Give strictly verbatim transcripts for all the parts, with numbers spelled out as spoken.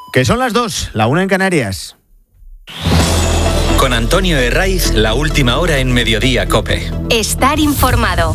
Que son las dos, la una en Canarias. Con Antonio Herraiz, la última hora en Mediodía COPE. Estar informado.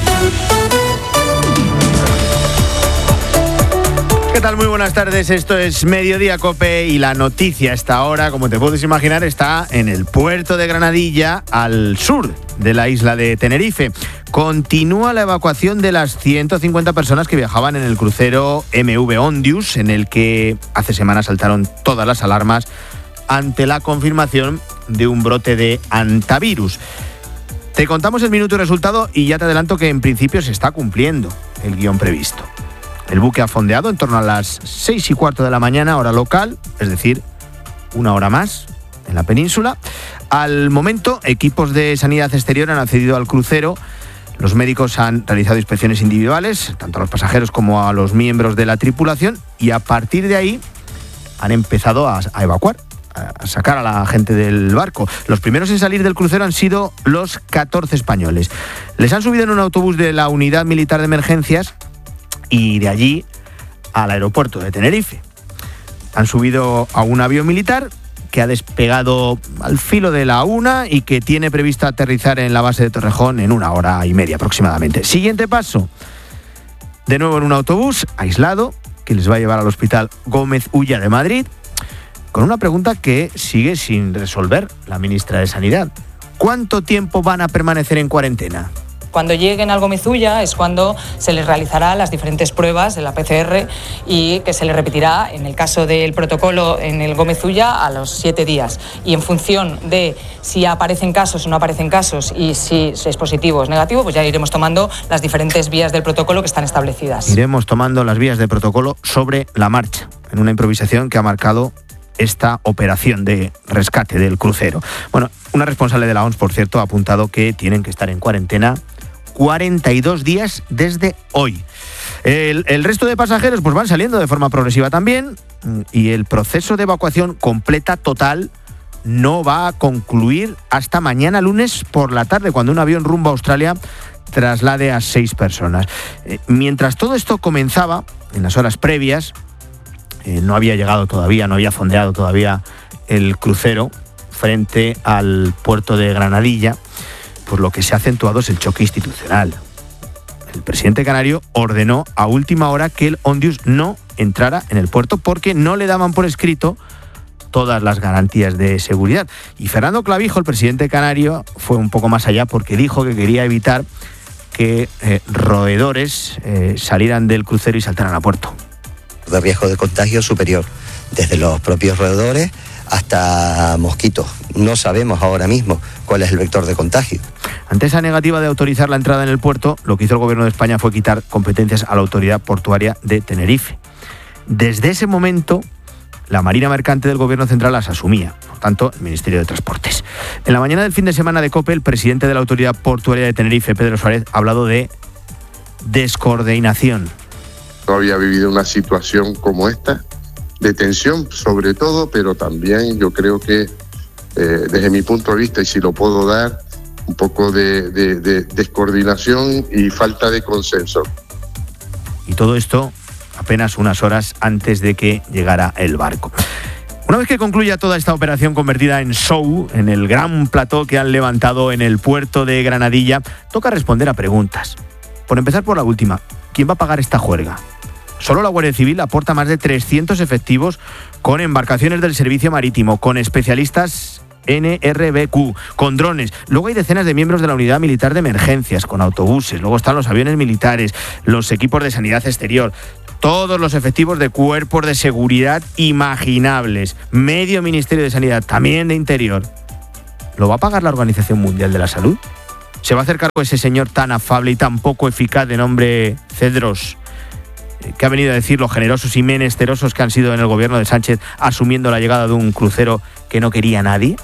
¿Qué tal? Muy buenas tardes, esto es Mediodía COPE y la noticia a esta hora, como te puedes imaginar, está en el puerto de Granadilla, al sur de la isla de Tenerife. Continúa la evacuación de las ciento cincuenta personas que viajaban en el crucero M V Ondius, en el que hace semanas saltaron todas las alarmas ante la confirmación de un brote de hantavirus. Te contamos el minuto y resultado y ya te adelanto que en principio se está cumpliendo el guión previsto. El buque ha fondeado en torno a las seis y cuarto de la mañana, hora local, es decir, una hora más en la península. Al momento, equipos de sanidad exterior han accedido al crucero. Los médicos han realizado inspecciones individuales, tanto a los pasajeros como a los miembros de la tripulación, y a partir de ahí han empezado a, a evacuar, a sacar a la gente del barco. Los primeros en salir del crucero han sido los catorce españoles. Les han subido en un autobús de la Unidad Militar de Emergencias y de allí al aeropuerto de Tenerife. Han subido a un avión militar que ha despegado al filo de la una y que tiene previsto aterrizar en la base de Torrejón en una hora y media aproximadamente. Siguiente paso, de nuevo en un autobús aislado que les va a llevar al Hospital Gómez Ulla de Madrid, con una pregunta que sigue sin resolver la ministra de Sanidad. ¿Cuánto tiempo van a permanecer en cuarentena? Cuando lleguen al Gómez Ulla es cuando se les realizará las diferentes pruebas de la P C R y que se les repetirá, en el caso del protocolo en el Gómez Ulla, a los siete días. Y en función de si aparecen casos o no aparecen casos y si es positivo o es negativo, pues ya iremos tomando las diferentes vías del protocolo que están establecidas. Iremos tomando las vías del protocolo sobre la marcha, en una improvisación que ha marcado esta operación de rescate del crucero. Bueno, una responsable de la O M S, por cierto, ha apuntado que tienen que estar en cuarentena cuarenta y dos días desde hoy. El, el resto de pasajeros pues van saliendo de forma progresiva también, y el proceso de evacuación completa total no va a concluir hasta mañana lunes por la tarde, cuando un avión rumbo a Australia traslade a seis personas. Eh, mientras todo esto comenzaba, en las horas previas, eh, no había llegado todavía, no había fondeado todavía el crucero frente al puerto de Granadilla, por lo que se ha acentuado es el choque institucional. El presidente canario ordenó a última hora que el Ondius no entrara en el puerto porque no le daban por escrito todas las garantías de seguridad. Y Fernando Clavijo, el presidente canario, fue un poco más allá porque dijo que quería evitar que eh, roedores eh, salieran del crucero y saltaran a puerto. De riesgo de contagio superior, desde los propios roedores hasta mosquitos. No sabemos ahora mismo cuál es el vector de contagio. Ante esa negativa de autorizar la entrada en el puerto, lo que hizo el gobierno de España fue quitar competencias a la autoridad portuaria de Tenerife. Desde ese momento, la Marina Mercante del Gobierno Central las asumía, por tanto, el Ministerio de Transportes. En la mañana del fin de semana de COPE, el presidente de la autoridad portuaria de Tenerife, Pedro Suárez, ha hablado de descoordinación. No había vivido una situación como esta, de tensión sobre todo, pero también yo creo que eh, desde mi punto de vista, y si lo puedo dar, un poco de, de, de descoordinación y falta de consenso. Y todo esto apenas unas horas antes de que llegara el barco. Una vez que concluya toda esta operación convertida en show, en el gran plató que han levantado en el puerto de Granadilla, toca responder a preguntas. Por empezar por la última, ¿quién va a pagar esta juerga? Solo la Guardia Civil aporta más de trescientos efectivos con embarcaciones del servicio marítimo, con especialistas N R B Q, con drones. Luego hay decenas de miembros de la Unidad Militar de Emergencias, con autobuses. Luego están los aviones militares, los equipos de sanidad exterior, todos los efectivos de cuerpos de seguridad imaginables, medio Ministerio de Sanidad, también de Interior. ¿Lo va a pagar la Organización Mundial de la Salud? ¿Se va a hacer cargo ese señor tan afable y tan poco eficaz de nombre Cedros, que ha venido a decir lo generosos y menesterosos que han sido en el gobierno de Sánchez, asumiendo la llegada de un crucero que no quería nadie?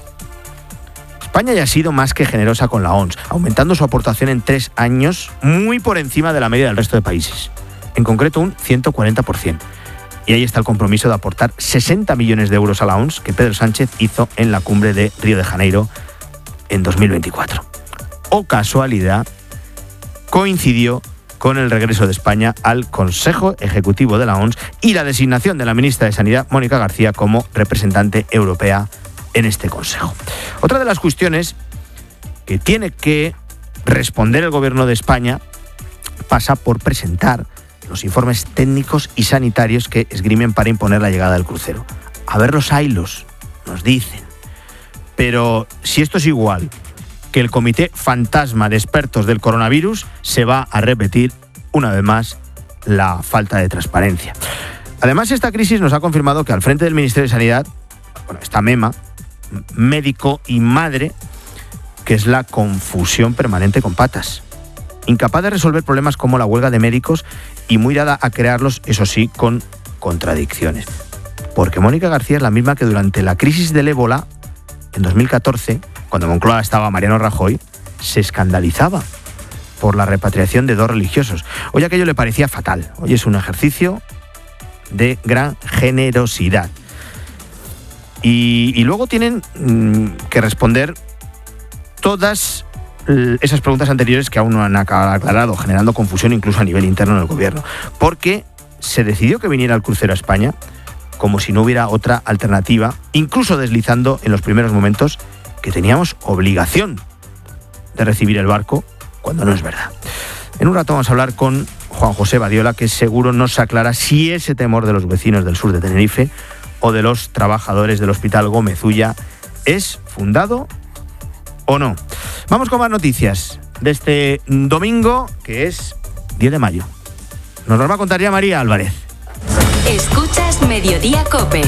España ya ha sido más que generosa con la O M S, aumentando su aportación en tres años muy por encima de la media del resto de países, en concreto un ciento cuarenta por ciento. Y ahí está el compromiso de aportar sesenta millones de euros a la O M S que Pedro Sánchez hizo en la cumbre de Río de Janeiro en dos mil veinticuatro. O casualidad, coincidió con el regreso de España al Consejo Ejecutivo de la O M S y la designación de la ministra de Sanidad, Mónica García, como representante europea en este Consejo. Otra de las cuestiones que tiene que responder el Gobierno de España pasa por presentar los informes técnicos y sanitarios que esgrimen para imponer la llegada del crucero. A ver los haylos, nos dicen. Pero si esto es igual que el comité fantasma de expertos del coronavirus, se va a repetir una vez más la falta de transparencia. Además, esta crisis nos ha confirmado que al frente del Ministerio de Sanidad, bueno, está Mema, médico y madre, que es la confusión permanente con patas. Incapaz de resolver problemas como la huelga de médicos y muy dada a crearlos, eso sí, con contradicciones. Porque Mónica García es la misma que durante la crisis del ébola, en dos mil catorce, cuando en Moncloa estaba Mariano Rajoy, se escandalizaba por la repatriación de dos religiosos. Hoy aquello le parecía fatal. Hoy es un ejercicio de gran generosidad. Y, y luego tienen mmm, que responder todas esas preguntas anteriores que aún no han aclarado, generando confusión incluso a nivel interno del gobierno. Porque se decidió que viniera el crucero a España como si no hubiera otra alternativa, incluso deslizando en los primeros momentos que teníamos obligación de recibir el barco, cuando no es verdad. En un rato vamos a hablar con Juan José Badiola, que seguro nos aclara si ese temor de los vecinos del sur de Tenerife o de los trabajadores del Hospital Gómez Ulla es fundado o no. Vamos con más noticias de este domingo, que es diez de mayo. Nos las va a contar ya María Álvarez. Escuchas Mediodía COPE.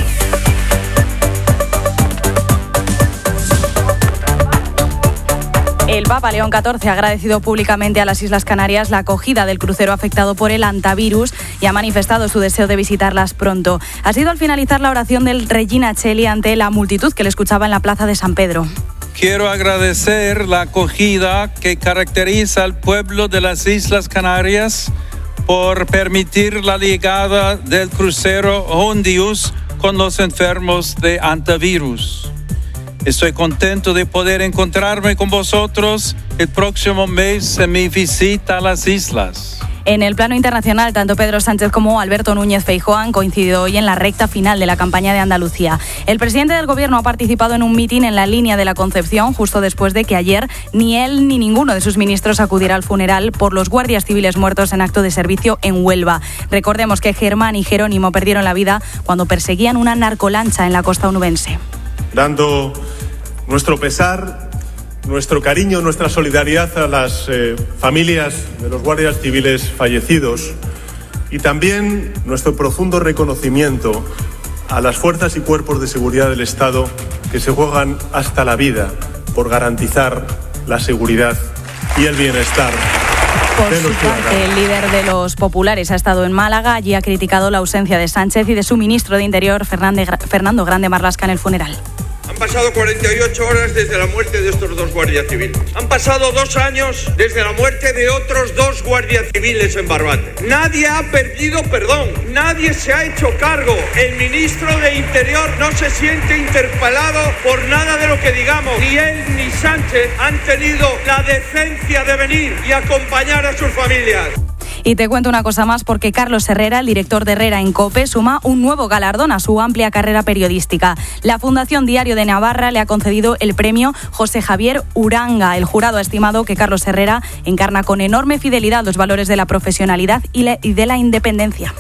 El Papa León catorce ha agradecido públicamente a las Islas Canarias la acogida del crucero afectado por el hantavirus y ha manifestado su deseo de visitarlas pronto. Ha sido al finalizar la oración del Regina Coeli ante la multitud que le escuchaba en la plaza de San Pedro. Quiero agradecer la acogida que caracteriza al pueblo de las Islas Canarias por permitir la llegada del crucero Hondius con los enfermos de hantavirus. Estoy contento de poder encontrarme con vosotros el próximo mes en mi visita a las islas. En el plano internacional, tanto Pedro Sánchez como Alberto Núñez Feijóo han coincidido hoy en la recta final de la campaña de Andalucía. El presidente del Gobierno ha participado en un mitin en la línea de la Concepción justo después de que ayer ni él ni ninguno de sus ministros acudiera al funeral por los guardias civiles muertos en acto de servicio en Huelva. Recordemos que Germán y Jerónimo perdieron la vida cuando perseguían una narcolancha en la costa onubense. Dando nuestro pesar, nuestro cariño, nuestra solidaridad a las eh, familias de los guardias civiles fallecidos y también nuestro profundo reconocimiento a las fuerzas y cuerpos de seguridad del Estado que se juegan hasta la vida por garantizar la seguridad y el bienestar. Por su parte, el líder de los populares ha estado en Málaga. Allí ha criticado la ausencia de Sánchez y de su ministro de Interior, Fernando Grande Marlaska, en el funeral. Han pasado cuarenta y ocho horas desde la muerte de estos dos guardias civiles. Han pasado dos años desde la muerte de otros dos guardias civiles en Barbate. Nadie ha pedido perdón, nadie se ha hecho cargo. El ministro de Interior no se siente interpelado por nada de lo que digamos. Ni él ni Sánchez han tenido la decencia de venir y acompañar a sus familias. Y te cuento una cosa más, porque Carlos Herrera, el director de Herrera en COPE, suma un nuevo galardón a su amplia carrera periodística. La Fundación Diario de Navarra le ha concedido el premio José Javier Uranga. El jurado ha estimado que Carlos Herrera encarna con enorme fidelidad los valores de la profesionalidad y de la independencia.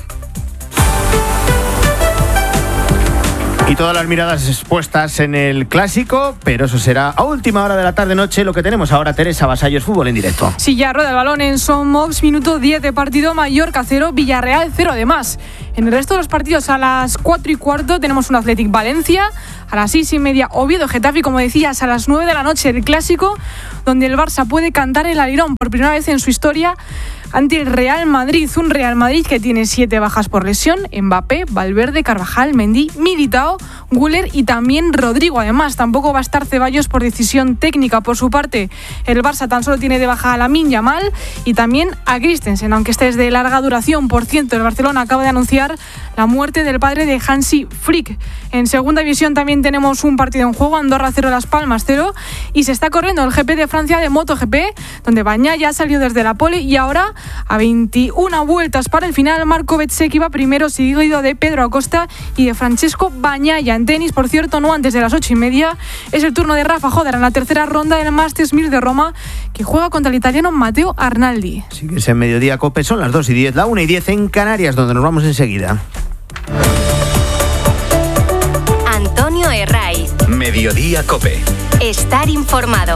Y todas las miradas expuestas en el clásico, pero eso será a última hora de la tarde-noche. Lo que tenemos ahora, Teresa Vasallos, fútbol en directo. Sí, ya rueda el balón en Son Mox, minuto diez de partido, Mallorca cero, Villarreal cero además. En el resto de los partidos, a las cuatro y cuarto tenemos un Athletic Valencia, a las seis y media Oviedo Getafe, y como decías, a las nueve de la noche el clásico, donde el Barça puede cantar el alirón por primera vez en su historia ante el Real Madrid, un Real Madrid que tiene siete bajas por lesión: Mbappé, Valverde, Carvajal, Mendy, Militao, Güler y también Rodrigo. Además, tampoco va a estar Ceballos por decisión técnica. Por su parte, el Barça tan solo tiene de baja a Lamine Yamal y también a Christensen, aunque este es de larga duración. Por cierto, el Barcelona acaba de anunciar la muerte del padre de Hansi Flick. En segunda división también tenemos un partido en juego: Andorra cero, Las Palmas cero, y se está corriendo el G P de Francia de MotoGP, donde Bagnaia ya salió desde la pole y ahora a veintiuna vueltas para el final. Marco Bezzecchi va primero, seguido de Pedro Acosta y de Francesco Bagnaia. En tenis, por cierto, no antes de las ocho y media, es el turno de Rafa Jódar en la tercera ronda del Masters mil de Roma, que juega contra el italiano Matteo Arnaldi. Sí, que es en Mediodía Cope, son las dos y diez, la una y diez en Canarias, donde nos vamos enseguida. Antonio Herraiz. Mediodía Cope. Estar informado.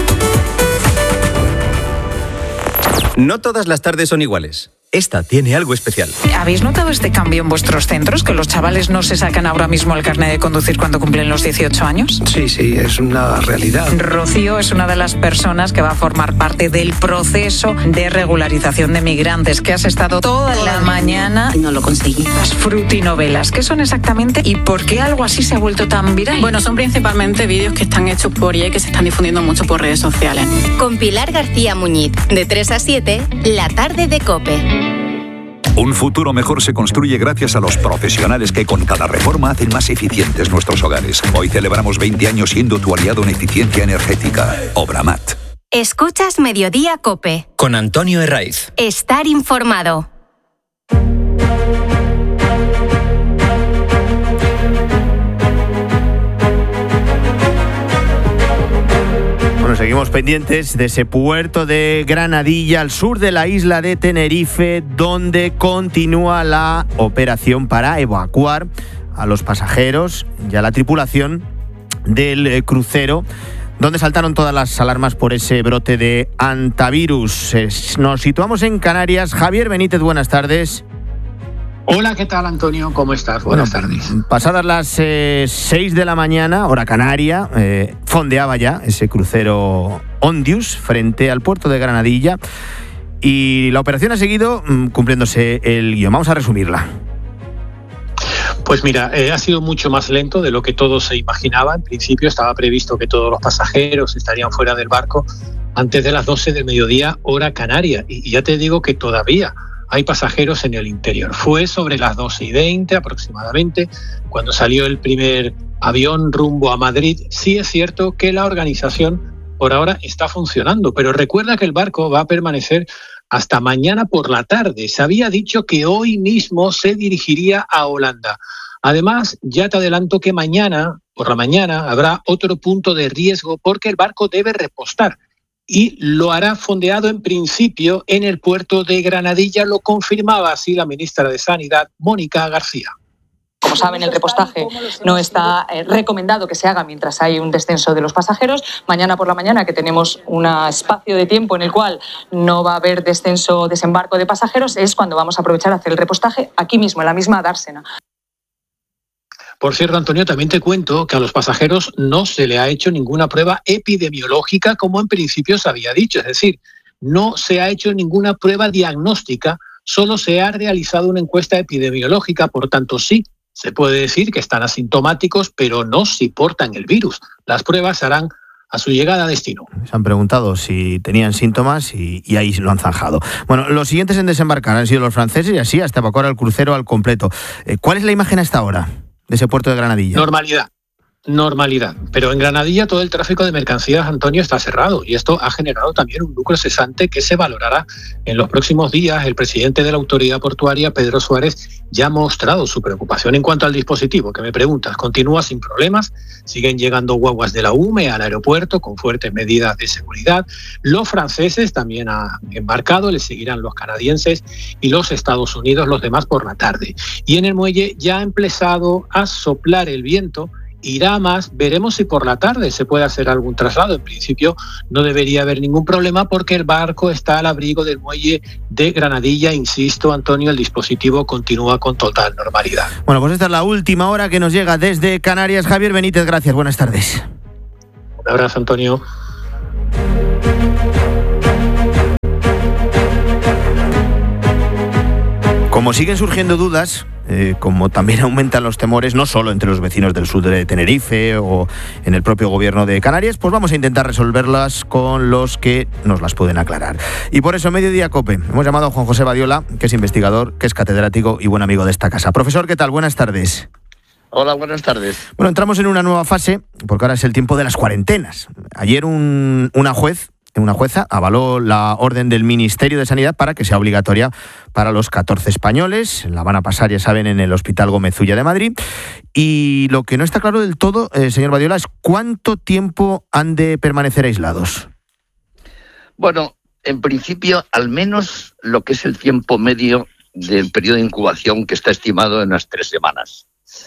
No todas las tardes son iguales. Esta tiene algo especial. ¿Habéis notado este cambio en vuestros centros? ¿Que los chavales no se sacan ahora mismo el carnet de conducir cuando cumplen los dieciocho años? Sí, sí, es una realidad. Rocío es una de las personas que va a formar parte del proceso de regularización de migrantes, que has estado toda la mañana... No lo conseguí. Las frutinovelas, ¿qué son exactamente y por qué algo así se ha vuelto tan viral? Bueno, son principalmente vídeos que están hechos por I A y que se están difundiendo mucho por redes sociales. Con Pilar García Muñiz, de tres a siete, la tarde de COPE. Un futuro mejor se construye gracias a los profesionales que con cada reforma hacen más eficientes nuestros hogares. Hoy celebramos veinte años siendo tu aliado en eficiencia energética. Obramat. Escuchas Mediodía COPE. Con Antonio Herraiz. Estar informado. Bueno, seguimos pendientes de ese puerto de Granadilla, al sur de la isla de Tenerife, donde continúa la operación para evacuar a los pasajeros y a la tripulación del crucero, donde saltaron todas las alarmas por ese brote de hantavirus. Nos situamos en Canarias. Javier Benítez, buenas tardes. Hola, ¿qué tal, Antonio? ¿Cómo estás? Buenas bueno, tardes. Pasadas las eh, seis de la mañana, hora canaria, eh, fondeaba ya ese crucero Ondius frente al puerto de Granadilla y la operación ha seguido mm, cumpliéndose el guión. Vamos a resumirla. Pues mira, eh, ha sido mucho más lento de lo que todos se imaginaba. En principio estaba previsto que todos los pasajeros estarían fuera del barco antes de las doce del mediodía, hora canaria. Y, y ya te digo que todavía hay pasajeros en el interior. Fue sobre las doce y veinte aproximadamente cuando salió el primer avión rumbo a Madrid. Sí es cierto que la organización por ahora está funcionando, pero recuerda que el barco va a permanecer hasta mañana por la tarde. Se había dicho que hoy mismo se dirigiría a Holanda. Además, ya te adelanto que mañana, por la mañana, habrá otro punto de riesgo porque el barco debe repostar. Y lo hará fondeado en principio en el puerto de Granadilla, lo confirmaba así la ministra de Sanidad, Mónica García. Como saben, el repostaje no está eh, recomendado que se haga mientras hay un descenso de los pasajeros. Mañana por la mañana, que tenemos un espacio de tiempo en el cual no va a haber descenso o desembarco de pasajeros, es cuando vamos a aprovechar a hacer el repostaje aquí mismo, en la misma dársena. Por cierto, Antonio, también te cuento que a los pasajeros no se le ha hecho ninguna prueba epidemiológica como en principio se había dicho. Es decir, no se ha hecho ninguna prueba diagnóstica, solo se ha realizado una encuesta epidemiológica. Por tanto, sí, se puede decir que están asintomáticos, pero no si portan el virus. Las pruebas se harán a su llegada a destino. Se han preguntado si tenían síntomas y, y ahí lo han zanjado. Bueno, los siguientes en desembarcar han sido los franceses y así hasta evacuar el crucero al completo. ¿Cuál es la imagen a esta hora de ese puerto de Granadilla? Normalidad, normalidad. Pero en Granadilla todo el tráfico de mercancías, Antonio, está cerrado y esto ha generado también un lucro cesante que se valorará en los próximos días. El presidente de la autoridad portuaria, Pedro Suárez, ya ha mostrado su preocupación en cuanto al dispositivo, que me preguntas, continúa sin problemas, siguen llegando guaguas de la U M E al aeropuerto con fuertes medidas de seguridad. Los franceses también han embarcado, les seguirán los canadienses y los Estados Unidos, los demás por la tarde. Y en el muelle ya ha empezado a soplar el viento. Irá más, veremos si por la tarde se puede hacer algún traslado. En principio no debería haber ningún problema porque el barco está al abrigo del muelle de Granadilla. Insisto, Antonio, el dispositivo continúa con total normalidad. Bueno, pues esta es la última hora que nos llega desde Canarias. Javier Benítez, gracias, buenas tardes. Un abrazo, Antonio. Como siguen surgiendo dudas, eh, como también aumentan los temores, no solo entre los vecinos del sur de Tenerife o en el propio gobierno de Canarias, pues vamos a intentar resolverlas con los que nos las pueden aclarar. Y por eso, Mediodía Cope, hemos llamado a Juan José Badiola, que es investigador, que es catedrático y buen amigo de esta casa. Profesor, ¿qué tal? Buenas tardes. Hola, buenas tardes. Bueno, entramos en una nueva fase, porque ahora es el tiempo de las cuarentenas. Ayer un, una juez una jueza avaló la orden del Ministerio de Sanidad para que sea obligatoria para los catorce españoles. La van a pasar, ya saben, en el Hospital Gómez Ulla de Madrid. Y lo que no está claro del todo, eh, señor Badiola, es cuánto tiempo han de permanecer aislados. Bueno, en principio, al menos lo que es el tiempo medio del periodo de incubación, que está estimado en unas tres semanas.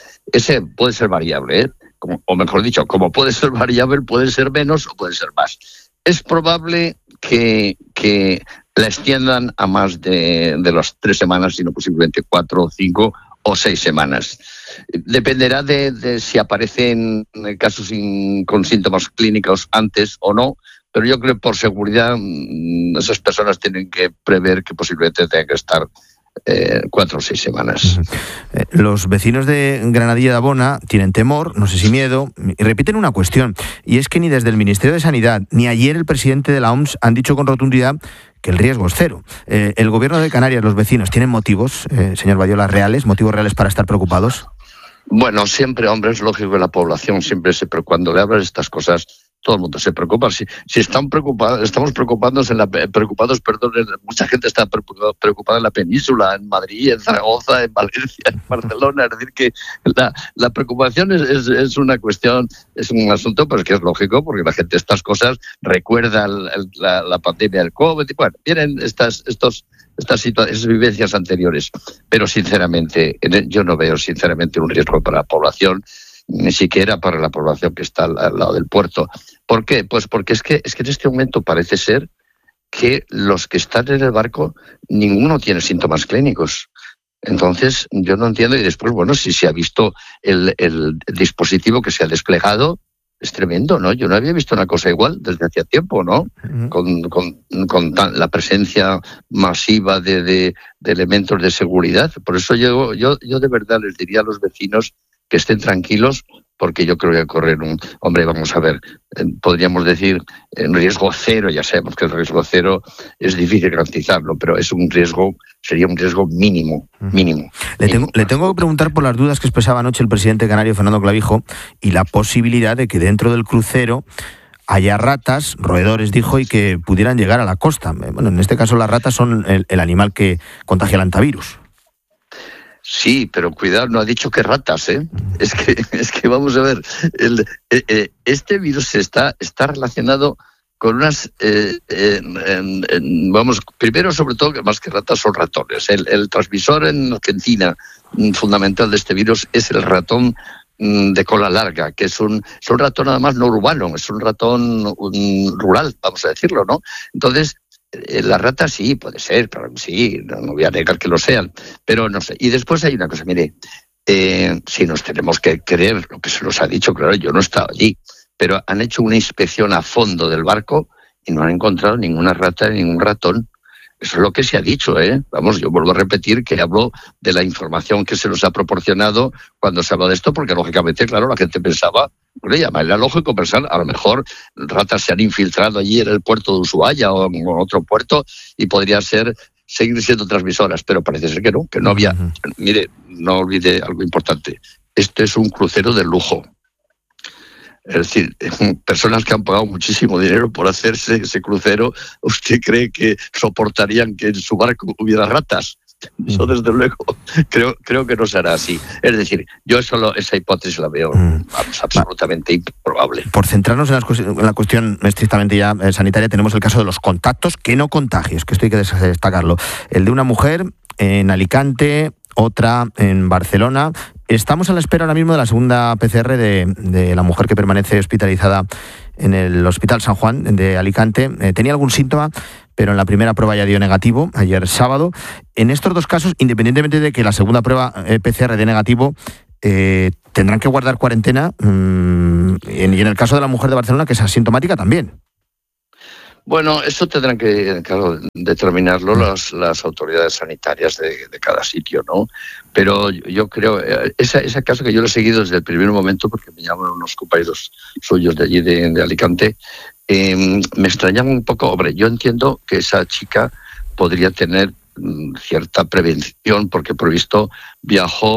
Ese puede ser variable, ¿eh? Como, o mejor dicho, como puede ser variable, puede ser menos o puede ser más. Es probable que, que la extiendan a más de, de las tres semanas, sino posiblemente cuatro, cinco o seis semanas. Dependerá de, de si aparecen casos sin, con síntomas clínicos antes o no, pero yo creo que por seguridad esas personas tienen que prever que posiblemente tengan que estar Eh, cuatro o seis semanas. Eh, los vecinos de Granadilla de Abona tienen temor, no sé si miedo, y repiten una cuestión, y es que ni desde el Ministerio de Sanidad ni ayer el presidente de la O M S han dicho con rotundidad que el riesgo es cero. Eh, ¿El gobierno de Canarias, los vecinos, tienen motivos, eh, señor Badiola, reales, motivos reales para estar preocupados? Bueno, siempre, hombre, es lógico que la población siempre se preocupa. Cuando le hablas de estas cosas, todo el mundo se preocupa. Si, si están preocupados, estamos preocupados en la preocupados, perdón, mucha gente está preocupada en la península, en Madrid, en Zaragoza, en Valencia, en Barcelona. Es decir, que la, la preocupación es, es, es una cuestión, es un asunto, pues que es lógico, porque la gente estas cosas recuerda el, el, la, la pandemia del COVID. Y bueno, vienen estas, estos, estas situaciones, vivencias anteriores. Pero sinceramente, yo no veo sinceramente un riesgo para la población, ni siquiera para la población que está al, al lado del puerto. ¿Por qué? Pues porque es que, es que en este momento parece ser que los que están en el barco, ninguno tiene síntomas clínicos. Entonces, yo no entiendo. Y después, bueno, si se ha visto el, el dispositivo que se ha desplegado, es tremendo, ¿no? Yo no había visto una cosa igual desde hacía tiempo, ¿no? Uh-huh. Con, con, con tan, la presencia masiva de, de, de elementos de seguridad. Por eso yo, yo, yo de verdad les diría a los vecinos que estén tranquilos, porque yo creo que correr un... Hombre, vamos a ver, eh, podríamos decir en riesgo cero, ya sabemos que el riesgo cero es difícil garantizarlo, pero es un riesgo, sería un riesgo mínimo, mínimo. Le tengo, le tengo que preguntar por las dudas que expresaba anoche el presidente canario, Fernando Clavijo, y la posibilidad de que dentro del crucero haya ratas, roedores, dijo, y que pudieran llegar a la costa. Bueno, en este caso las ratas son el, el animal que contagia el hantavirus. Sí, pero cuidado, no ha dicho que ratas, ¿eh? Es que, es que vamos a ver, el, eh, este virus está, está relacionado con unas, eh, eh, en, en, vamos, primero sobre todo, que más que ratas son ratones. El, el transmisor en Argentina fundamental de este virus es el ratón de cola larga, que es un, es un ratón además no urbano, es un ratón un, rural, vamos a decirlo, ¿no? Entonces, las ratas sí, puede ser, pero sí, no, no voy a negar que lo sean, pero no sé. Y después hay una cosa, mire, eh, si nos tenemos que creer lo que se nos ha dicho, claro, yo no he estado allí, pero han hecho una inspección a fondo del barco y no han encontrado ninguna rata ni ningún ratón. Eso es lo que se ha dicho, ¿eh? Vamos, yo vuelvo a repetir que hablo de la información que se nos ha proporcionado cuando se habla de esto, porque lógicamente, claro, la gente pensaba, bueno, ya era lógico pensar, a lo mejor ratas se han infiltrado allí en el puerto de Ushuaia o en otro puerto y podría ser seguir siendo transmisoras, pero parece ser que no, que no había. Uh-huh. Mire, no olvide algo importante, este es un crucero de lujo. Es decir, personas que han pagado muchísimo dinero por hacerse ese crucero, ¿usted cree que soportarían que en su barco hubiera ratas? Eso desde luego creo creo que no será así. Es decir, yo solo esa hipótesis la veo mm. vamos, absolutamente improbable. Por centrarnos en la, cuestión, en la cuestión estrictamente ya eh, sanitaria, tenemos el caso de los contactos, que no contagios, que esto hay que destacarlo. El de una mujer en Alicante, otra en Barcelona. Estamos a la espera ahora mismo de la segunda P C R de, de la mujer que permanece hospitalizada en el Hospital San Juan de Alicante. Eh, tenía algún síntoma, pero en la primera prueba ya dio negativo, ayer sábado. En estos dos casos, independientemente de que la segunda prueba eh, P C R dé negativo, eh, tendrán que guardar cuarentena, mmm, y en el caso de la mujer de Barcelona, que es asintomática también. Bueno, eso tendrán que, claro, determinarlo las, las autoridades sanitarias de, de cada sitio, ¿no? Pero yo, yo creo, ese, ese caso que yo lo he seguido desde el primer momento, porque me llaman unos compañeros suyos de allí, de, de Alicante, eh, me extrañaba un poco. Hombre, yo entiendo que esa chica podría tener mm, cierta prevención, porque por visto viajó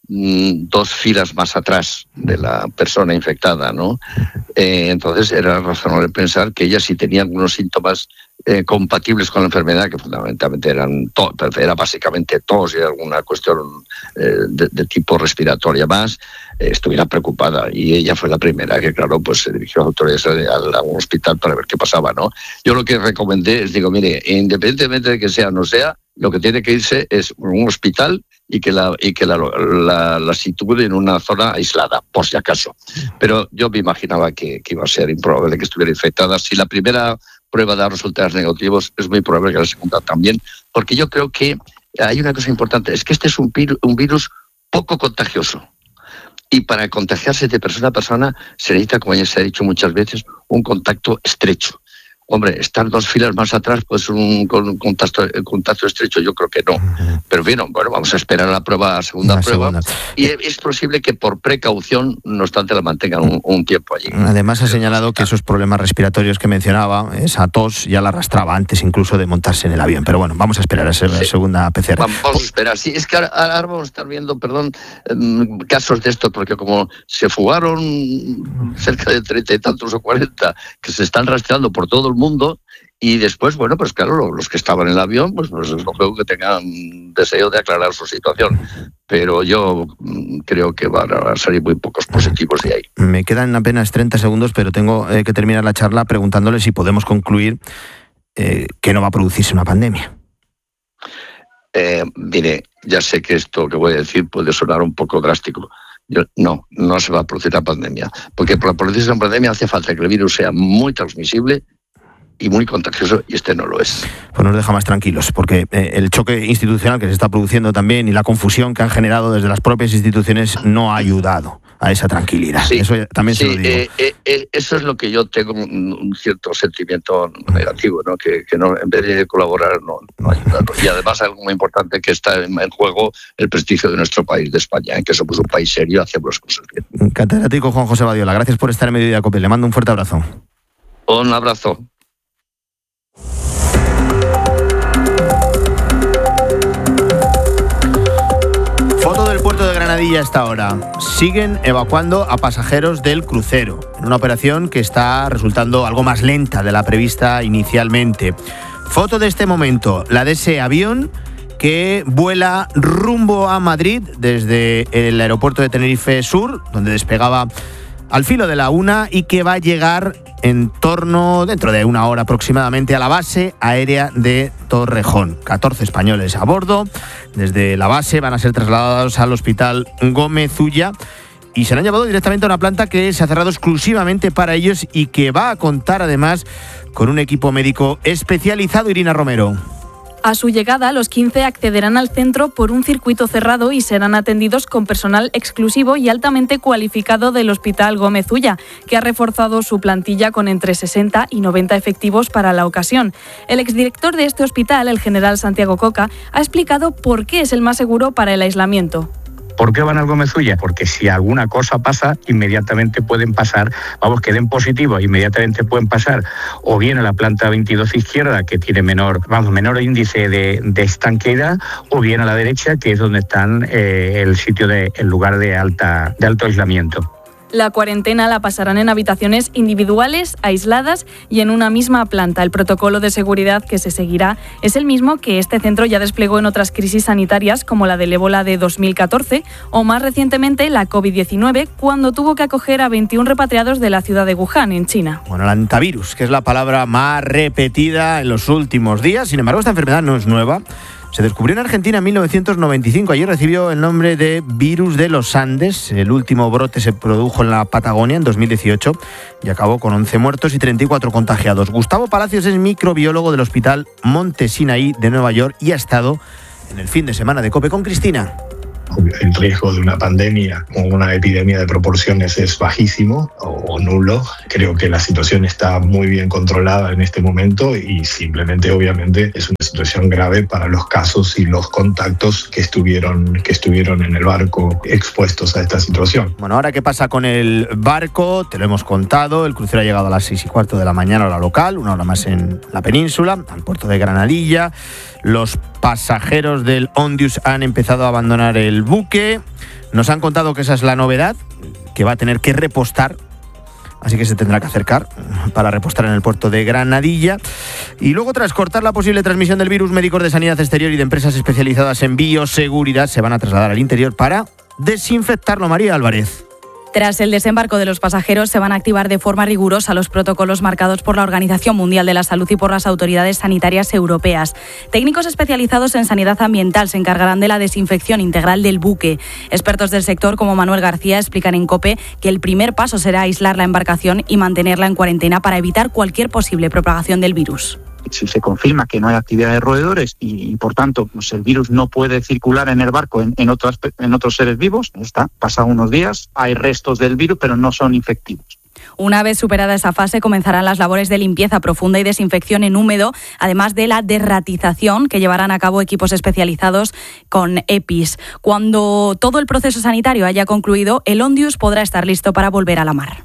mm, dos filas más atrás de la persona infectada, ¿no? Eh, entonces era razonable pensar que ella, si tenía algunos síntomas eh, compatibles con la enfermedad, que fundamentalmente eran to- era básicamente tos y alguna cuestión eh, de, de tipo respiratoria más, eh, estuviera preocupada. Y ella fue la primera que, claro, pues se dirigió a autoridades a, a un hospital para ver qué pasaba, ¿no? Yo lo que recomendé es, digo, mire, independientemente de que sea o no sea, lo que tiene que irse es un hospital y que la y que la, la, la sitúe en una zona aislada, por si acaso. Pero yo me imaginaba que, que iba a ser improbable que estuviera infectada. Si la primera prueba da resultados negativos, es muy probable que la segunda también, porque yo creo que hay una cosa importante, es que este es un virus, un virus poco contagioso. Y para contagiarse de persona a persona se necesita, como ya se ha dicho muchas veces, un contacto estrecho. Hombre, estar dos filas más atrás, pues un, con un contacto, contacto estrecho, yo creo que no. Pero bueno, bueno, vamos a esperar a la prueba, a la segunda la prueba. Segunda. Y es posible que por precaución, no obstante, la mantengan un, un tiempo allí. Además, ha señalado que esos problemas respiratorios que mencionaba, esa tos, ya la arrastraba antes incluso de montarse en el avión. Pero bueno, vamos a esperar a la segunda P C R. Vamos a esperar. Sí, es que ahora, ahora vamos a estar viendo, perdón, casos de esto, porque como se fugaron cerca de treinta y tantos o cuarenta, que se están rastreando por todo el mundo, y después, bueno, pues claro, los que estaban en el avión, pues, pues es lógico que tengan deseo de aclarar su situación, pero yo creo que van a salir muy pocos positivos de ahí. Me quedan apenas treinta segundos, pero tengo eh, que terminar la charla preguntándole si podemos concluir eh, que no va a producirse una pandemia. Eh, mire, ya sé que esto que voy a decir puede sonar un poco drástico. Yo, no, no se va a producir la pandemia, porque para producirse una pandemia hace falta que el virus sea muy transmisible y muy contagioso, y este no lo es. Pues nos deja más tranquilos, porque eh, el choque institucional que se está produciendo también y la confusión que han generado desde las propias instituciones no ha ayudado a esa tranquilidad. Sí, eso también sí, se lo digo. Eh, eh, eh, eso es lo que yo tengo un, un cierto sentimiento negativo, ¿no? Que, que no, en vez de colaborar no, no ayuda. Y además algo muy importante, que está en, en juego el prestigio de nuestro país, de España, en que somos un país serio, hacemos las cosas bien. Catedrático Juan José Badiola, gracias por estar en Mediodía Cope. Le mando un fuerte abrazo. Un abrazo. Foto del puerto de Granadilla hasta ahora. Siguen evacuando a pasajeros del crucero, en una operación que está resultando algo más lenta de la prevista inicialmente. Foto de este momento, la de ese avión que vuela rumbo a Madrid desde el aeropuerto de Tenerife Sur, donde despegaba al filo de la una y que va a llegar en torno, dentro de una hora aproximadamente, a la base aérea de Torrejón. catorce españoles a bordo. Desde la base van a ser trasladados al Hospital Gómez Ulla y serán llevados directamente a una planta que se ha cerrado exclusivamente para ellos y que va a contar además con un equipo médico especializado. Irina Romero. A su llegada, los quince accederán al centro por un circuito cerrado y serán atendidos con personal exclusivo y altamente cualificado del Hospital Gómez Ulla, que ha reforzado su plantilla con entre sesenta y noventa efectivos para la ocasión. El exdirector de este hospital, el general Santiago Coca, ha explicado por qué es el más seguro para el aislamiento. ¿Por qué van al Gómez Ulla? Porque si alguna cosa pasa, inmediatamente pueden pasar, vamos, que den positivo, inmediatamente pueden pasar o bien a la planta veintidós izquierda, que tiene menor, vamos, menor índice de, de estanqueidad, o bien a la derecha, que es donde están eh, el sitio de, el lugar de alta, de alto aislamiento. La cuarentena la pasarán en habitaciones individuales, aisladas y en una misma planta. El protocolo de seguridad que se seguirá es el mismo que este centro ya desplegó en otras crisis sanitarias, como la del ébola de dos mil catorce o más recientemente la covid diecinueve, cuando tuvo que acoger a veintiún repatriados de la ciudad de Wuhan, en China. Bueno, el antivirus, que es la palabra más repetida en los últimos días. Sin embargo, esta enfermedad no es nueva. Se descubrió en Argentina en mil novecientos noventa y cinco. Allí recibió el nombre de virus de los Andes. El último brote se produjo en la Patagonia en dos mil dieciocho y acabó con once muertos y treinta y cuatro contagiados. Gustavo Palacios es microbiólogo del Hospital Monte Sinaí de Nueva York y ha estado en el fin de semana de COPE con Cristina. El riesgo de una pandemia o una epidemia de proporciones es bajísimo o nulo. Creo que la situación está muy bien controlada en este momento y simplemente, obviamente, es una situación grave para los casos y los contactos que estuvieron, que estuvieron en el barco expuestos a esta situación. Bueno, ahora qué pasa con el barco, te lo hemos contado. El crucero ha llegado a las seis y cuarto de la mañana hora local, una hora más en la península, al puerto de Granadilla. Los pasajeros del Ondius han empezado a abandonar el buque. Nos han contado que esa es la novedad, que va a tener que repostar, así que se tendrá que acercar para repostar en el puerto de Granadilla. Y luego, tras cortar la posible transmisión del virus, médicos de sanidad exterior y de empresas especializadas en bioseguridad se van a trasladar al interior para desinfectarlo. María Álvarez. Tras el desembarco de los pasajeros, se van a activar de forma rigurosa los protocolos marcados por la Organización Mundial de la Salud y por las autoridades sanitarias europeas. Técnicos especializados en sanidad ambiental se encargarán de la desinfección integral del buque. Expertos del sector, como Manuel García, explican en COPE que el primer paso será aislar la embarcación y mantenerla en cuarentena para evitar cualquier posible propagación del virus. Si se confirma que no hay actividad de roedores y, y por tanto, pues el virus no puede circular en el barco en, en, otras, en otros seres vivos, está, pasan unos días, hay restos del virus, pero no son infectivos. Una vez superada esa fase, comenzarán las labores de limpieza profunda y desinfección en húmedo, además de la derratización que llevarán a cabo equipos especializados con EPIs. Cuando todo el proceso sanitario haya concluido, el Ondius podrá estar listo para volver a la mar.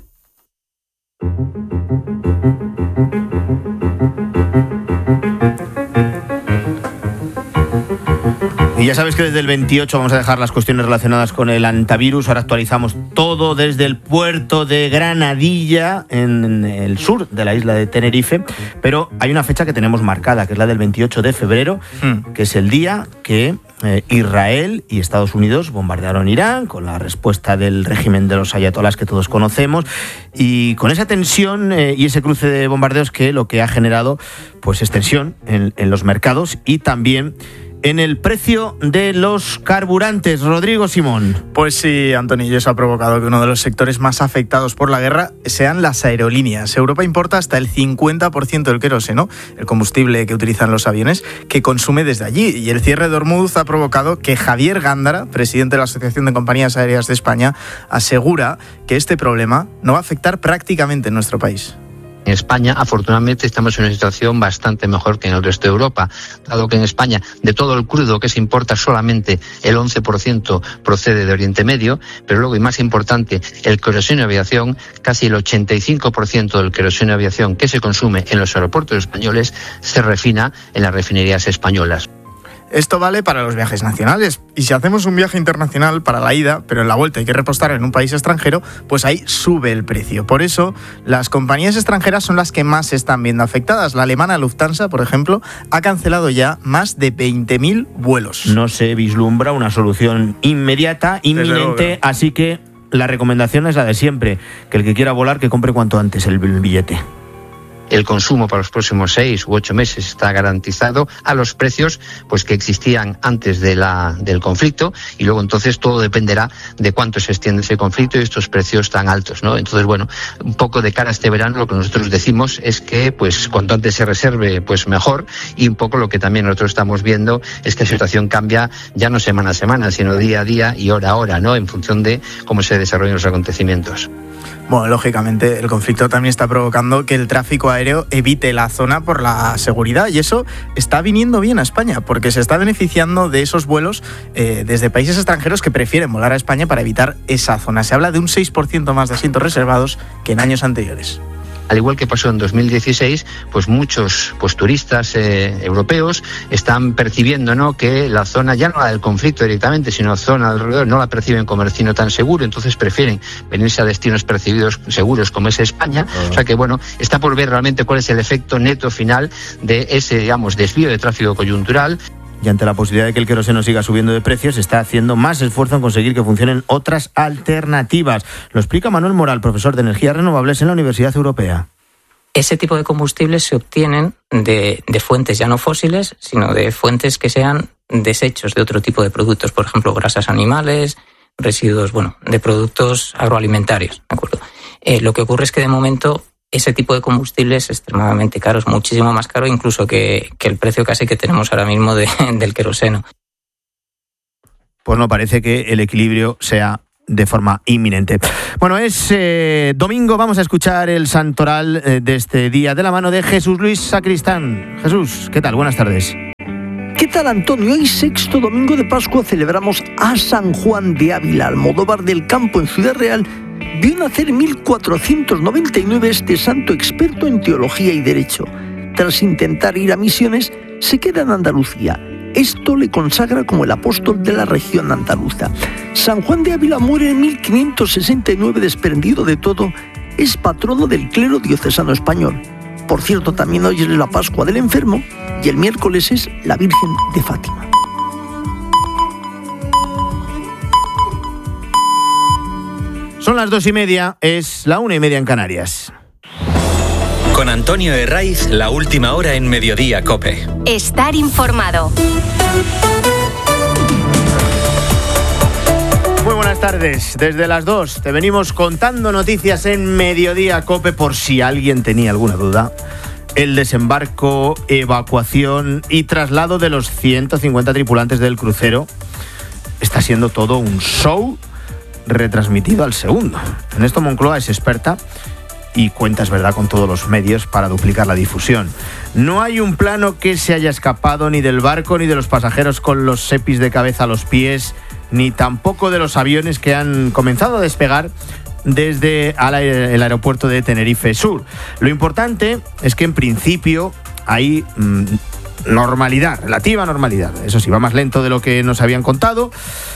Y ya sabes que desde el veintiocho vamos a dejar las cuestiones relacionadas con el antivirus. Ahora actualizamos todo desde el puerto de Granadilla, en el sur de la isla de Tenerife. Pero hay una fecha que tenemos marcada, que es la del veintiocho de febrero, mm. que es el día que eh, Israel y Estados Unidos bombardearon Irán, con la respuesta del régimen de los ayatolás que todos conocemos. Y con esa tensión eh, y ese cruce de bombardeos que lo que ha generado pues es tensión en, en los mercados y también en el precio de los carburantes. Rodrigo Simón. Pues sí, Antonio, y eso ha provocado que uno de los sectores más afectados por la guerra sean las aerolíneas. Europa importa hasta el cincuenta por ciento del queroseno, el combustible que utilizan los aviones, que consume desde allí. Y el cierre de Hormuz ha provocado que Javier Gándara, presidente de la Asociación de Compañías Aéreas de España, asegura que este problema no va a afectar prácticamente en nuestro país. En España, afortunadamente, estamos en una situación bastante mejor que en el resto de Europa, dado que en España, de todo el crudo que se importa, solamente el once por ciento procede de Oriente Medio, pero luego, y más importante, el queroseno de aviación, casi el ochenta y cinco por ciento del queroseno de aviación que se consume en los aeropuertos españoles se refina en las refinerías españolas. Esto vale para los viajes nacionales, y si hacemos un viaje internacional para la ida, pero en la vuelta hay que repostar en un país extranjero, pues ahí sube el precio. Por eso, las compañías extranjeras son las que más se están viendo afectadas. La alemana Lufthansa, por ejemplo, ha cancelado ya más de veinte mil vuelos. No se vislumbra una solución inmediata, inminente, así que la recomendación es la de siempre, que el que quiera volar, que compre cuanto antes el billete. El consumo para los próximos seis u ocho meses está garantizado a los precios pues que existían antes de la, del conflicto, y luego entonces todo dependerá de cuánto se extiende ese conflicto y estos precios tan altos, ¿no? Entonces, bueno, un poco de cara a este verano lo que nosotros decimos es que pues cuanto antes se reserve, pues mejor, y un poco lo que también nosotros estamos viendo es que la situación cambia ya no semana a semana, sino día a día y hora a hora, ¿no? En función de cómo se desarrollan los acontecimientos. Bueno, lógicamente el conflicto también está provocando que el tráfico aéreo evite la zona por la seguridad, y eso está viniendo bien a España porque se está beneficiando de esos vuelos eh, desde países extranjeros que prefieren volar a España para evitar esa zona. Se habla de un seis por ciento más de asientos reservados que en años anteriores. Al igual que pasó en dos mil dieciséis, pues muchos pues turistas eh, europeos están percibiendo, ¿no?, que la zona, ya no la del conflicto directamente, sino la zona alrededor, no la perciben como destino tan seguro, entonces prefieren venirse a destinos percibidos seguros como es España. Uh-huh. O sea que, bueno, está por ver realmente cuál es el efecto neto final de ese, digamos, desvío de tráfico coyuntural. Y ante la posibilidad de que el queroseno siga subiendo de precios, se está haciendo más esfuerzo en conseguir que funcionen otras alternativas. Lo explica Manuel Moral, profesor de energías renovables en la Universidad Europea. Ese tipo de combustibles se obtienen de, de fuentes ya no fósiles, sino de fuentes que sean desechos de otro tipo de productos, por ejemplo, grasas animales, residuos, bueno, de productos agroalimentarios, ¿de acuerdo? Eh, lo que ocurre es que de momento ese tipo de combustible es extremadamente caro, es muchísimo más caro incluso que, que el precio casi que tenemos ahora mismo de, del queroseno. Pues no parece que el equilibrio sea de forma inminente. Bueno, es eh, domingo, vamos a escuchar el santoral eh, de este día de la mano de Jesús Luis Sacristán. Jesús, ¿qué tal? Buenas tardes. ¿Qué tal, Antonio? Hoy, sexto domingo de Pascua, celebramos a San Juan de Ávila. Almodóvar del Campo, en Ciudad Real, vio nacer en mil cuatrocientos noventa y nueve este santo experto en teología y derecho. Tras intentar ir a misiones, se queda en Andalucía. Esto le consagra como el apóstol de la región andaluza. San Juan de Ávila muere en mil quinientos sesenta y nueve desprendido de todo. Es patrono del clero diocesano español. Por cierto, también hoy es la Pascua del Enfermo y el miércoles es la Virgen de Fátima. Son las dos y media, es la una y media en Canarias. Con Antonio Herraiz, la última hora en Mediodía COPE. Estar informado. Muy buenas tardes. Desde las dos te venimos contando noticias en Mediodía COPE por si alguien tenía alguna duda. El desembarco, evacuación y traslado de los ciento cincuenta tripulantes del crucero está siendo todo un show retransmitido al segundo. En esto Moncloa es experta y cuenta, es verdad, con todos los medios para duplicar la difusión. No hay un plano que se haya escapado ni del barco ni de los pasajeros con los sepis de cabeza a los pies, ni tampoco de los aviones que han comenzado a despegar desde el aeropuerto de Tenerife Sur. Lo importante es que en principio hay mmm, normalidad, relativa normalidad. Eso sí, va más lento de lo que nos habían contado,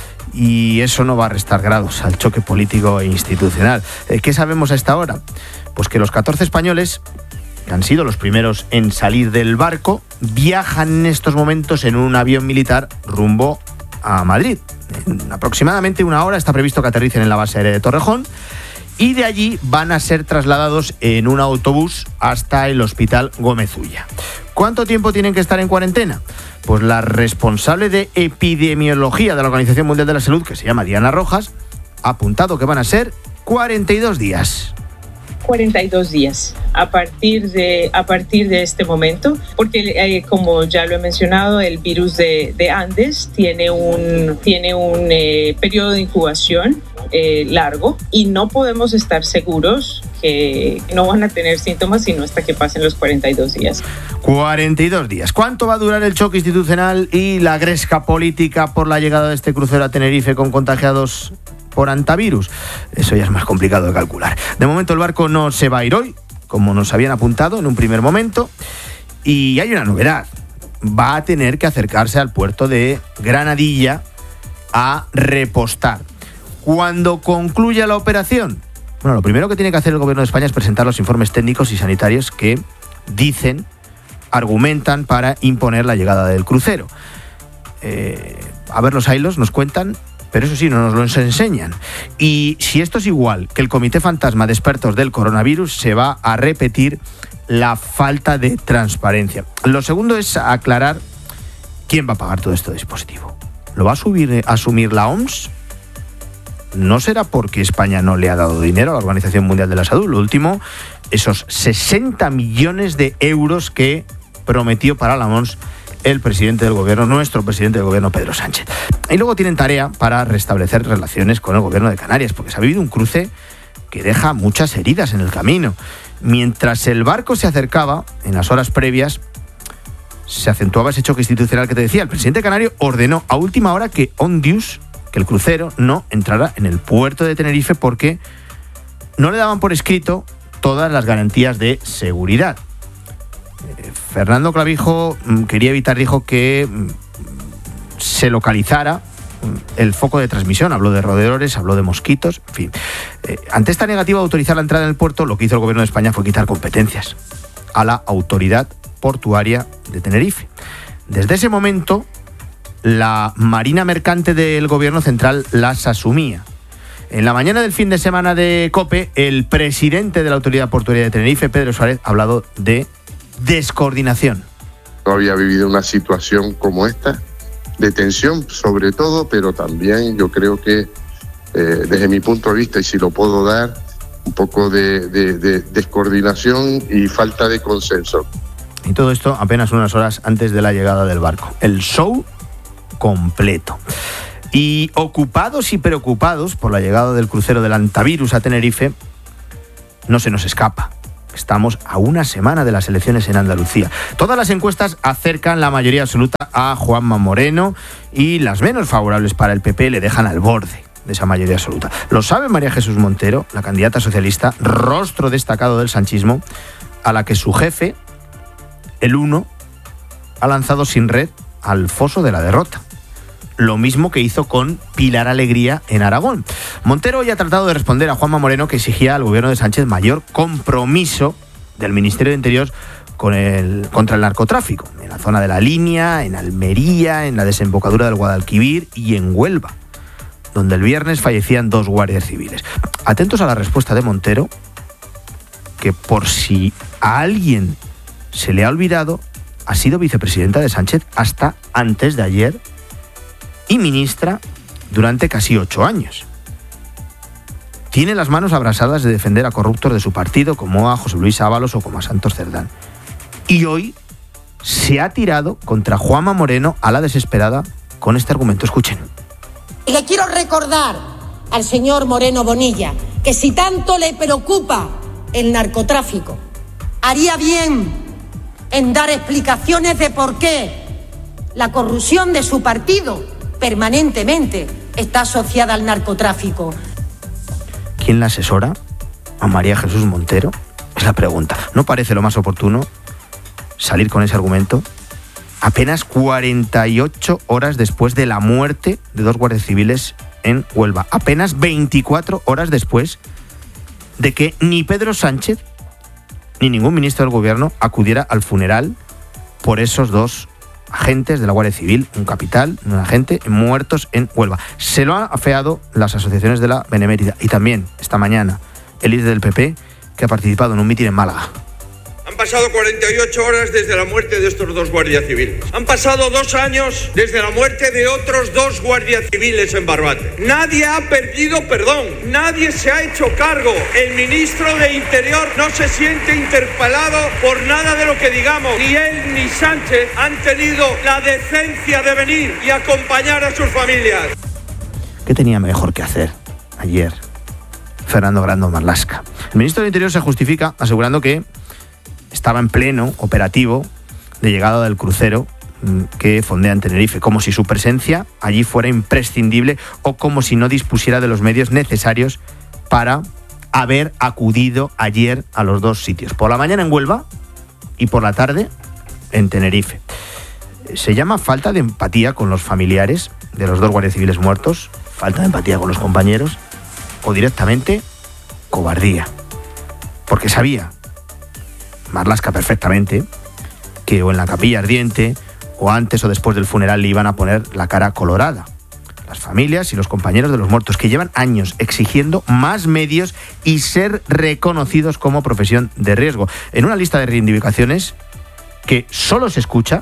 y eso no va a restar grados al choque político e institucional. ¿Qué sabemos a esta hora? Pues que los catorce españoles, que han sido los primeros en salir del barco, viajan en estos momentos en un avión militar rumbo a Madrid. En aproximadamente una hora está previsto que aterricen en la base aérea de Torrejón y de allí van a ser trasladados en un autobús hasta el Hospital Gómez Ulla. ¿Cuánto tiempo tienen que estar en cuarentena? Pues la responsable de epidemiología de la Organización Mundial de la Salud, que se llama Diana Rojas, ha apuntado que van a ser cuarenta y dos días. cuarenta y dos días a partir de, a partir de este momento, porque eh, como ya lo he mencionado, el virus de, de Andes tiene un, tiene un eh, periodo de incubación eh, largo y no podemos estar seguros que no van a tener síntomas sino hasta que pasen los cuarenta y dos días. cuarenta y dos días. ¿Cuánto va a durar el choque institucional y la gresca política por la llegada de este crucero a Tenerife con contagiados por antivirus? Eso ya es más complicado de calcular. De momento el barco no se va a ir hoy, como nos habían apuntado en un primer momento, y hay una novedad. Va a tener que acercarse al puerto de Granadilla a repostar. Cuando concluya la operación, bueno, lo primero que tiene que hacer el Gobierno de España es presentar los informes técnicos y sanitarios que dicen, argumentan para imponer la llegada del crucero. Eh, a ver, los hilos nos cuentan, pero eso sí, no nos lo enseñan. Y si esto es igual que el Comité Fantasma de Expertos del Coronavirus, se va a repetir la falta de transparencia. Lo segundo es aclarar quién va a pagar todo este dispositivo. ¿Lo va a subir, a asumir la O M S? No será porque España no le ha dado dinero a la Organización Mundial de la Salud. Lo último, esos sesenta millones de euros que prometió para la O M S el presidente del gobierno, nuestro presidente del gobierno, Pedro Sánchez. Y luego tienen tarea para restablecer relaciones con el gobierno de Canarias, porque se ha vivido un cruce que deja muchas heridas en el camino. Mientras el barco se acercaba, en las horas previas, se acentuaba ese choque institucional que te decía. El presidente canario ordenó a última hora que Ondius, que el crucero, no entrara en el puerto de Tenerife porque no le daban por escrito todas las garantías de seguridad. Fernando Clavijo quería evitar, dijo, que se localizara el foco de transmisión. Habló de roedores, habló de mosquitos, en fin. Eh, ante esta negativa de autorizar la entrada en el puerto, lo que hizo el gobierno de España fue quitar competencias a la autoridad portuaria de Tenerife. Desde ese momento, la Marina Mercante del gobierno central las asumía. En la mañana del fin de semana de COPE, el presidente de la autoridad portuaria de Tenerife, Pedro Suárez, ha hablado de descoordinación. No había vivido una situación como esta, de tensión sobre todo, pero también yo creo que eh, desde mi punto de vista, y si lo puedo dar, un poco de, de, de descoordinación y falta de consenso. Y todo esto apenas unas horas antes de la llegada del barco. El show completo. Y ocupados y preocupados por la llegada del crucero del antivirus a Tenerife, no se nos escapa. Estamos a una semana de las elecciones en Andalucía. Todas las encuestas acercan la mayoría absoluta a Juanma Moreno y las menos favorables para el P P le dejan al borde de esa mayoría absoluta. Lo sabe María Jesús Montero, la candidata socialista, rostro destacado del sanchismo, a la que su jefe, el Uno, ha lanzado sin red al foso de la derrota. Lo mismo que hizo con Pilar Alegría en Aragón. Montero hoy ha tratado de responder a Juanma Moreno, que exigía al gobierno de Sánchez mayor compromiso del Ministerio de Interior con el, contra el narcotráfico, en la zona de La Línea, en Almería, en la desembocadura del Guadalquivir y en Huelva, donde el viernes fallecían dos guardias civiles. Atentos a la respuesta de Montero, que por si a alguien se le ha olvidado, ha sido vicepresidenta de Sánchez hasta antes de ayer y ministra durante casi ocho años. Tiene las manos abrasadas de defender a corruptos de su partido, como a José Luis Ábalos o como a Santos Cerdán. Y hoy se ha tirado contra Juanma Moreno a la desesperada con este argumento. Escuchen. Y le quiero recordar al señor Moreno Bonilla que si tanto le preocupa el narcotráfico, haría bien en dar explicaciones de por qué la corrupción de su partido permanentemente está asociada al narcotráfico. ¿Quién la asesora? ¿A María Jesús Montero? Es la pregunta. ¿No parece lo más oportuno salir con ese argumento apenas cuarenta y ocho horas después de la muerte de dos guardias civiles en Huelva? Apenas veinticuatro horas después de que ni Pedro Sánchez ni ningún ministro del gobierno acudiera al funeral por esos dos agentes de la Guardia Civil, un capital, un agente, muertos en Huelva. Se lo han afeado las asociaciones de la Benemérita y también esta mañana el líder del P P, que ha participado en un mitin en Málaga. Han pasado cuarenta y ocho horas desde la muerte de estos dos guardias civiles. Han pasado dos años desde la muerte de otros dos guardias civiles en Barbate. Nadie ha perdido perdón. Nadie se ha hecho cargo. El ministro de Interior no se siente interpelado por nada de lo que digamos. Ni él ni Sánchez han tenido la decencia de venir y acompañar a sus familias. ¿Qué tenía mejor que hacer ayer Fernando Grande Marlaska? El ministro de Interior se justifica asegurando que estaba en pleno operativo de llegada del crucero que fondea en Tenerife, como si su presencia allí fuera imprescindible o como si no dispusiera de los medios necesarios para haber acudido ayer a los dos sitios, por la mañana en Huelva y por la tarde en Tenerife. Se llama falta de empatía con los familiares de los dos guardias civiles muertos, falta de empatía con los compañeros o directamente cobardía, porque sabía Marlaska perfectamente que o en la capilla ardiente o antes o después del funeral le iban a poner la cara colorada las familias y los compañeros de los muertos, que llevan años exigiendo más medios y ser reconocidos como profesión de riesgo, en una lista de reivindicaciones que solo se escucha,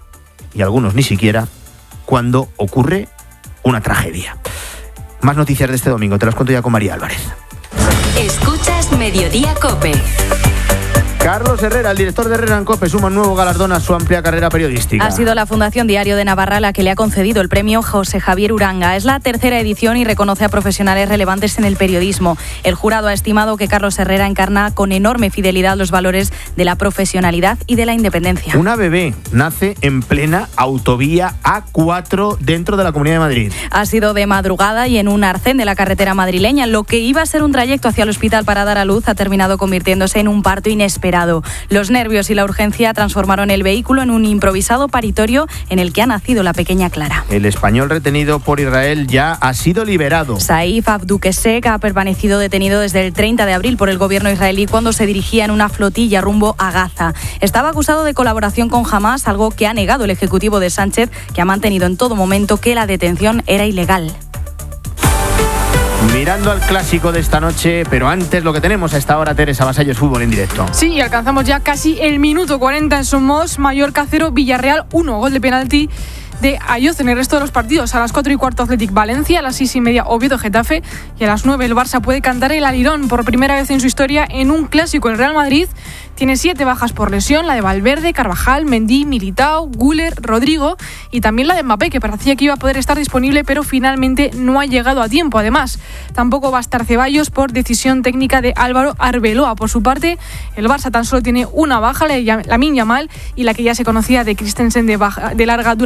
y algunos ni siquiera, cuando ocurre una tragedia. Más noticias de este domingo, te las cuento ya con María Álvarez. Escuchas Mediodía COPE. Carlos Herrera, el director de Herrera en COPE, suma un nuevo galardón a su amplia carrera periodística. Ha sido la Fundación Diario de Navarra la que le ha concedido el premio José Javier Uranga. Es la tercera edición y reconoce a profesionales relevantes en el periodismo. El jurado ha estimado que Carlos Herrera encarna con enorme fidelidad los valores de la profesionalidad y de la independencia. Una bebé nace en plena autovía A cuatro dentro de la Comunidad de Madrid. Ha sido de madrugada y en un arcén de la carretera madrileña. Lo que iba a ser un trayecto hacia el hospital para dar a luz ha terminado convirtiéndose en un parto inesperado. Los nervios y la urgencia transformaron el vehículo en un improvisado paritorio en el que ha nacido la pequeña Clara. El español retenido por Israel ya ha sido liberado. Saif Abdukesek ha permanecido detenido desde el treinta de abril por el gobierno israelí cuando se dirigía en una flotilla rumbo a Gaza. Estaba acusado de colaboración con Hamás, algo que ha negado el ejecutivo de Sánchez, que ha mantenido en todo momento que la detención era ilegal. Mirando al clásico de esta noche, pero antes lo que tenemos a esta hora, Teresa Vasallo, es fútbol en directo. Sí, y alcanzamos ya casi el minuto cuarenta en Somos, Mallorca cero, Villarreal uno, gol de penalti de Ayoz. En el resto de los partidos, a las cuatro y cuarto Athletic Valencia, a las seis y media Oviedo Getafe y a las nueve el Barça puede cantar el alirón por primera vez en su historia en un clásico. El Real Madrid tiene siete bajas por lesión, la de Valverde, Carvajal, Mendy, Militao, Güler, Rodrigo y también la de Mbappé, que parecía que iba a poder estar disponible pero finalmente no ha llegado a tiempo. Además, tampoco va a estar Ceballos por decisión técnica de Álvaro Arbeloa. Por su parte, el Barça tan solo tiene una baja, la de Lamine Yamal, y la que ya se conocía de Christensen de, baja, de larga duración.